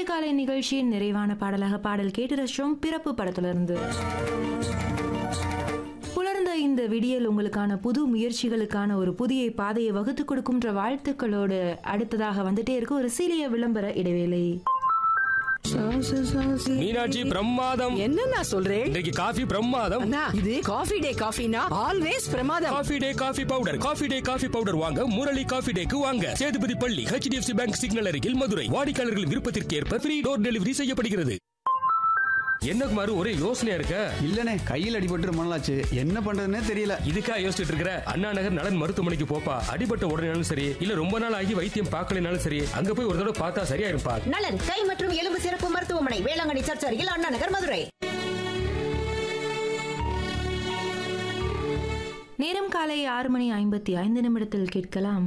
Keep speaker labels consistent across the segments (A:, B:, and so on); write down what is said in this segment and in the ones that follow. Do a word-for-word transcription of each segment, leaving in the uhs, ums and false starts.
A: காலை நிகழ்ச்சியின் நிறைவான பாடலாக பாடல் கேட்டு ரசிச்சோம் பிறப்பு படத்திலிருந்து. புலர்ந்த இந்த விடியல் உங்களுக்கான புது முயற்சிகளுக்கான ஒரு புதிய பாதையை வகுத்து கொடுக்கும்ன்ற வாழ்த்துக்களோடு அடுத்ததாக வந்துட்டே இருக்கு ஒரு சிறிய விளம்பர இடைவேளை.
B: மீனாட்சி பிரமாதம்.
C: என்ன நான் சொல்றேன்,
B: இன்றைக்கு காஃபி பிரமாதம்.
C: இது காஃபி டே காஃபினா ஆல்வேஸ் பிரமாதம்.
B: Coffee day coffee powder. Coffee day coffee powder வாங்க முரளி காஃபி டேக்கு வாங்க. சேதுபதி பள்ளி, H D F C bank signal அருகில், மதுரை. வாடிக்கையாளர்கள் விருப்பத்திற்கு ஏற்ப ஃப்ரீ டோர் டெலிவரி செய்யப்படுகிறது. என்ன குமார், ஒரே யோசனையா இருக்க?
D: இல்லனே, கையில் அடிபட்டு ரொம்ப நாளாச்சு, என்ன பண்றதுன்னே தெரியல.
B: இதுக்கா யோசிச்சுட்டு இருக்கிற? அண்ணா நகர் நலன் மருத்துவமனைக்கு போப்பா. அடிபட்ட உடனேனாலும் சரி, இல்ல ரொம்ப நாள் ஆகி வைத்தியம் பார்க்கலனாலும் சரி, அங்க போய் ஒரு தடவை பார்த்தா சரியா இருப்பா.
E: நலன் கை மற்றும் எலும்பு சிறப்பு மருத்துவமனை, வேளாங்கண்ணி சர்ச் அருகில், அண்ணா நகர், மதுரை.
A: நேரம் காலை ஆறு மணி ஐம்பத்தி ஐந்து நிமிடத்தில் கேட்கலாம்.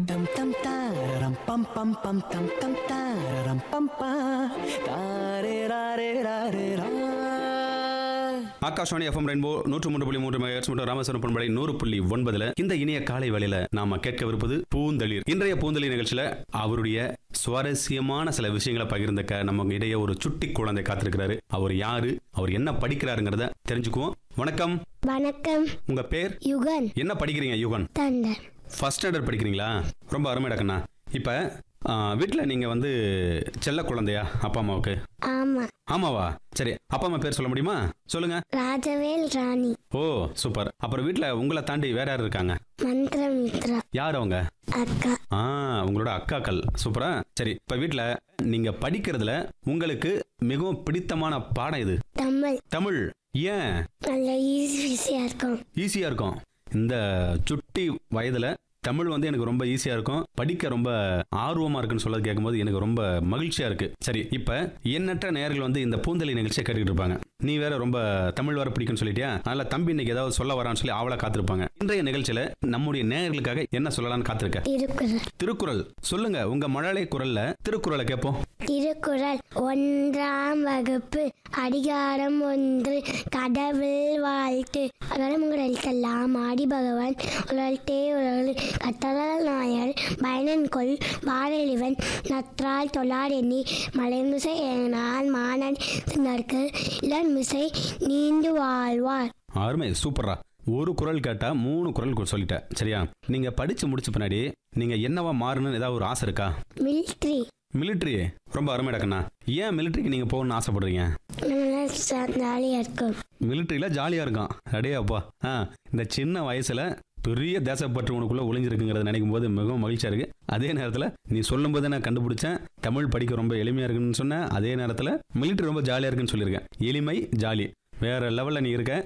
D: ஆகாஷ்வாணி எஃப்எம் ரெயின்போ நூற்று மூன்று புள்ளி மூன்று மெகாஹெர்ட்ஸ் மற்றும் ராமேஸ்வரம் பண்பலை நூறு புள்ளி ஒன்பதுல இந்த இனிய காலை வேளையில நாம கேட்கவிருப்பது பூந்தளிர். இன்றைய பூந்தளிர் நிகழ்ச்சியில அவருடைய சுவாரஸ்யமான சில விஷயங்களை பகிர்ந்துக்க நம்ம இடையே ஒரு சுட்டி குழந்தை காத்திருக்கிறாரு. அவர் யாரு, அவர் என்ன படிக்கிறாருங்கிறத தெரிஞ்சுக்குவோம். வணக்கம்.
F: வணக்கம்.
D: உங்க பேர்?
F: யுகன்.
D: என்ன படிக்கிறீங்க யுகன்?
F: தண்டர்.
D: ஃபர்ஸ்ட் ஸ்டாண்டர்ட் படிக்கிறீங்களா? ரொம்ப அருமையா கண்ணா. இப்ப வீட்டில் நீங்க வந்து செல்ல குழந்தையா அப்பா அம்மாவுக்கு?
F: ஆமா.
D: ஆமாவா? சரி, அப்பா அம்மா பேர் சொல்ல முடியுமா? சொல்லுங்க.
F: ராஜவேல் ராணி.
D: ஓ சூப்பர். அப்புறம் வீட்டுல உங்களை தாண்டி வேற யார் இருக்காங்க?
F: மந்திரமித்ரா.
D: யார் அவங்க?
F: அக்கா.
D: ஆ உங்களோட அக்காக்கள். சூப்பரா. சரி, இப்ப வீட்டுல நீங்க படிக்கிறதுல உங்களுக்கு மிகவும் பிடித்தமான பாடம் இது?
F: தமிழ்.
D: தமிழ். ஏன்?
F: நல்ல ஈஸியா இருக்கும்.
D: ஈஸியா இருக்கும். இந்த சுட்டி வயதுல தமிழ் வந்து எனக்கு ரொம்ப ஈஸியா இருக்கும், படிக்க ரொம்ப ஆர்வமா இருக்குன்னு சொல்ல கேட்கும்போது எனக்கு ரொம்ப மகிழ்ச்சியா இருக்கு. சரி, இப்ப எண்ணற்ற நேயர்கள் வந்து இந்த பூந்தளிர் நிகழ்ச்சியை கேட்டுக்கிட்டு இருப்பாங்க. நீ வேற ரொம்ப தமிழ் வர பிடிக்கும்னு சொல்லிட்டியா, அதனால தம்பி இன்னைக்கு ஏதாவது சொல்ல வரான்னு சொல்லி அவளை காத்திருப்பாங்க. இன்றைய நிகழ்ச்சியில நம்முடைய நேயர்களுக்காக என்ன சொல்லலாம்னு காத்திருக்க?
F: திருக்குறள்.
D: திருக்குறள் சொல்லுங்க, உங்க மழலை குரல்ல திருக்குறளை கேட்போம்.
F: திருக்குறள் ஒன்றாம் வகுப்பு, அதிகாரம் ஒன்று, கடவுள் வாழ்த்து. அகரமுகரெல்லாம் ஆடி பகவான் உலர்த்தே உலகு கத்தலால் நாயர் பயனன்கொள் வாரழிவன் நற்றால் தொழார் எண்ணி மலைமிசை ஏனால் மானன் நற்கு இளன் மிசை நீண்டு வாழ்வார்.
D: அருமை, சூப்பரா. ஒரு குரல் கேட்டா மூணு குரல் சொல்லிட்டேன். சரியா? நீங்க படிச்சு முடிச்ச பின்னாடி நீங்க என்னவா மாறணும்னு ஏதாவது ஒரு ஆசை இருக்கா?
F: மிலிட்ரி.
D: மிலிட்ரி. ரொம்ப அருமையா கண்ணா. ஏன் மிலிட்ரிக்கு நீங்க போகணும்னு ஆசைப்படுறீங்க?
F: ஜாலியா இருக்கும்.
D: மிலிட்ரியில ஜாலியா இருக்கும். அடையாப்பா. ஆ இந்த சின்ன வயசுல பெரிய தேசப்பற்று உனக்குள்ள ஒளிஞ்சிருக்குங்கிறத நினைக்கும் போது மிகவும் மகிழ்ச்சியா இருக்கு. அதே நேரத்தில் நீ சொல்லும் போது நான் கண்டுபிடிச்சேன், தமிழ் படிக்க ரொம்ப எளிமையா இருக்குன்னு சொன்னேன். அதே நேரத்தில் மிலிட்ரி ரொம்ப ஜாலியா இருக்குன்னு சொல்லியிருக்கேன். எளிமை ஜாலி வேற லெவல்ல நீ இருக்க.